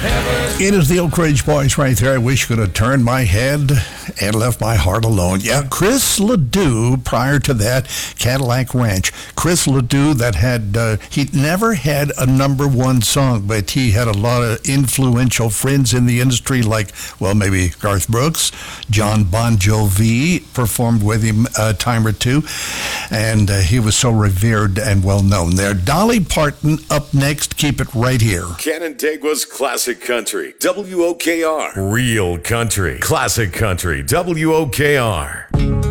It is the Oak Ridge Boys right there. I wish you could have turned my head and left my heart alone. Yeah, Chris Ledoux, prior to that, Cadillac Ranch. Chris Ledoux, that had, he never had a number one song, but he had a lot of influential friends in the industry like, well, maybe Garth Brooks, John Bon Jovi performed with him a time or two, and he was so revered and well known there. Dolly Parton up next. Keep it right here. Canandaigua's Classic Country, WOKR. Real country, classic country, WOKR.